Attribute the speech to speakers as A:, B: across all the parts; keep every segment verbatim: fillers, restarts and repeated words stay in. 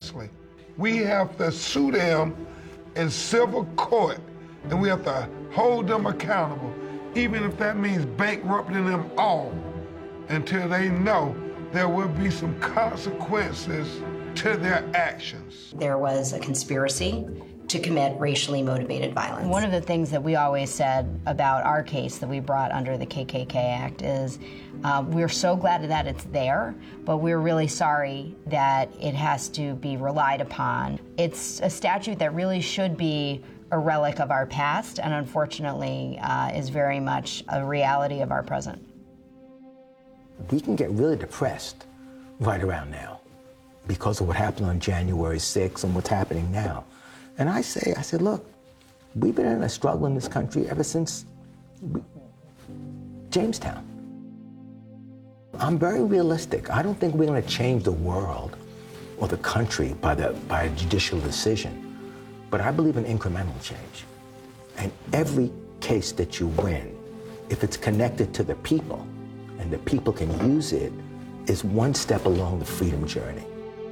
A: unjustly. We have to sue them in civil court, and we have to hold them accountable, even if that means bankrupting them all, until they know there will be some consequences to their actions.
B: There was a conspiracy to commit racially motivated violence.
C: One of the things that we always said about our case that we brought under the K K K Act is uh, we're so glad that it's there, but we're really sorry that it has to be relied upon. It's a statute that really should be a relic of our past, and unfortunately uh, is very much a reality of our present.
D: We can get really depressed right around now because of what happened on January sixth and what's happening now. And I say, I said, look, we've been in a struggle in this country ever since we, Jamestown. I'm very realistic. I don't think we're going to change the world or the country by, the, by a judicial decision, but I believe in incremental change. And every case that you win, if it's connected to the people and the people can use it, is one step along the freedom journey.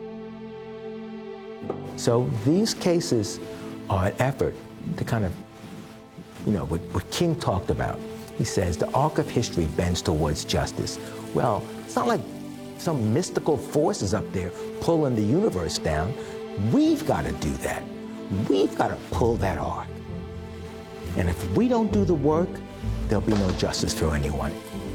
D: So these cases are an effort to kind of, you know, what, what King talked about. He says the arc of history bends towards justice. Well, it's not like some mystical forces up there pulling the universe down. We've got to do that. We've got to pull that arc. And if we don't do the work, there'll be no justice for anyone.